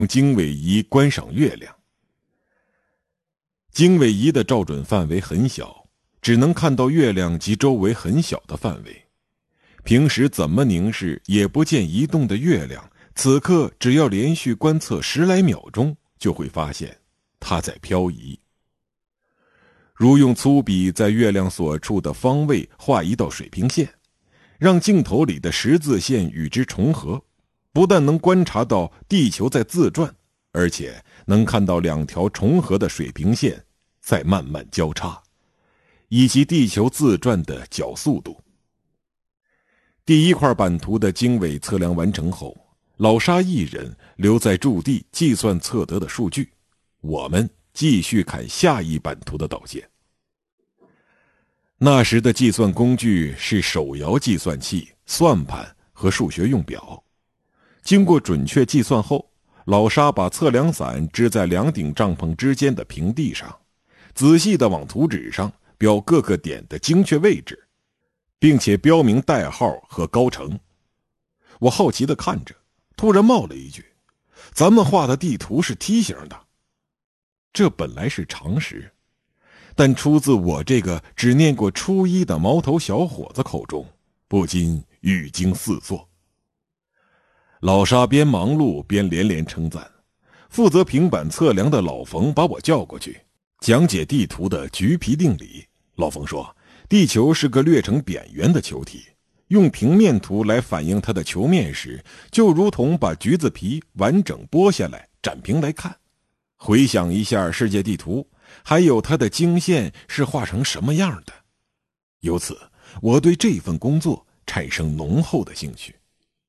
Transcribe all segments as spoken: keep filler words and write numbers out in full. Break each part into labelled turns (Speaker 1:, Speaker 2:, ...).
Speaker 1: 用经纬仪观赏月亮。经纬仪的照准范围很小，只能看到月亮及周围很小的范围。平时怎么凝视也不见移动的月亮，此刻只要连续观测十来秒钟，就会发现它在漂移。如用粗笔在月亮所处的方位画一道水平线，让镜头里的十字线与之重合，不但能观察到地球在自转，而且能看到两条重合的水平线在慢慢交叉，以及地球自转的角速度。第一块版图的经纬测量完成后，老沙一人留在驻地计算测得的数据，我们继续看下一版图的导线。那时的计算工具是手摇计算器、算盘和数学用表。经过准确计算后，老沙把测量伞支在两顶帐篷之间的平地上，仔细地往图纸上标各个点的精确位置，并且标明代号和高程。我好奇地看着，突然冒了一句：“咱们画的地图是梯形的。”这本来是常识，但出自我这个只念过初一的毛头小伙子口中，不禁语惊四座。老沙边忙碌边连连称赞，负责平板测量的老冯把我叫过去，讲解地图的橘皮定理。老冯说，地球是个略呈扁圆的球体，用平面图来反映它的球面时，就如同把橘子皮完整剥下来展平来看。回想一下世界地图，还有它的经线是画成什么样的。由此，我对这份工作产生浓厚的兴趣。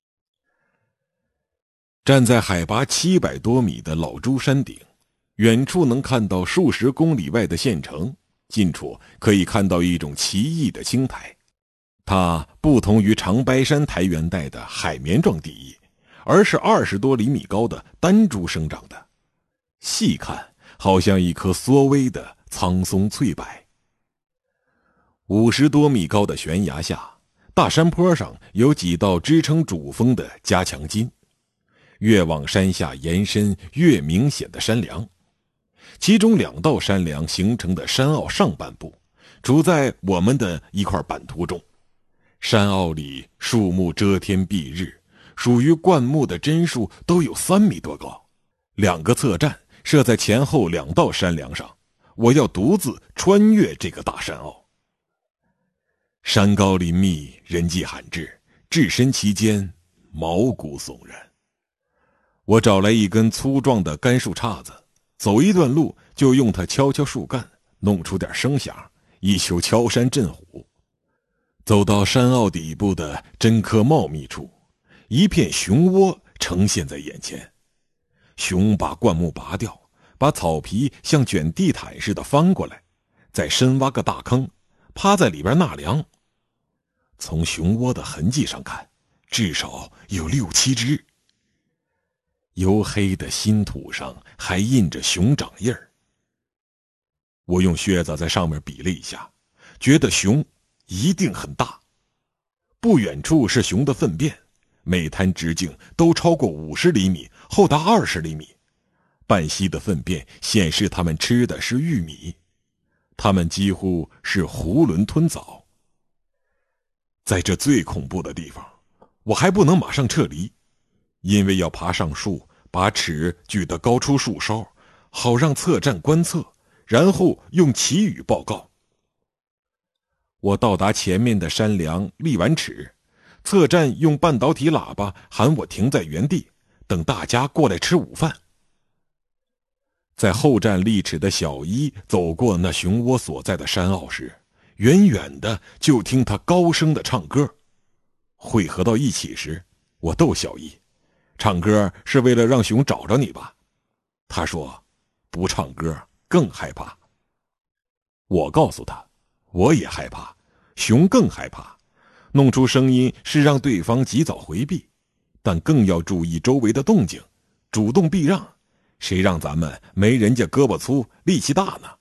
Speaker 1: 站在海拔七百多米的老朱山顶，远处能看到数十公里外的县城，近处可以看到一种奇异的青苔。它不同于长白山苔原带的海绵状地衣，而是二十多厘米高的单株生长的，细看好像一棵缩微的苍松翠柏。五十多米高的悬崖下，大山坡上有几道支撑主峰的加强筋，越往山下延伸越明显的山梁，其中两道山梁形成的山坳上半部处在我们的一块版图中。山坳里树木遮天蔽日，属于灌木的针数都有三米多高。两个侧站设在前后两道山梁上，我要独自穿越这个大山坳。山高林密，人迹罕至，置身其间，毛骨悚然。我找来一根粗壮的干树杈子，走一段路就用它敲敲树干，弄出点声响，以求敲山震虎。走到山坳底部的针科茂密处，一片熊窝呈现在眼前。熊把灌木拔掉，把草皮像卷地毯似的翻过来，再深挖个大坑，趴在里边纳凉。从熊窝的痕迹上看，至少有六七只。黝黑的新土上还印着熊掌印儿。我用靴子在上面比了一下，觉得熊一定很大。不远处是熊的粪便，每滩直径都超过五十厘米，厚达二十厘米。半稀的粪便显示它们吃的是玉米，它们几乎是囫囵吞枣。在这最恐怖的地方，我还不能马上撤离，因为要爬上树，把尺举得高出树梢，好让侧站观测，然后用旗语报告。我到达前面的山梁，立完尺，侧站用半导体喇叭喊我停在原地，等大家过来吃午饭。在后站立尺的小一走过那熊窝所在的山坳时，远远的就听他高声的唱歌。汇合到一起时，我逗小一，唱歌是为了让熊找着你吧？他说，不唱歌更害怕。我告诉他，我也害怕，熊更害怕。弄出声音是让对方及早回避，但更要注意周围的动静，主动避让。谁让咱们没人家胳膊粗力气大呢？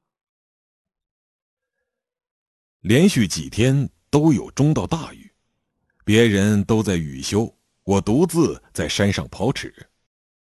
Speaker 1: 连续几天都有中到大雨，别人都在雨休，我独自在山上跑尺。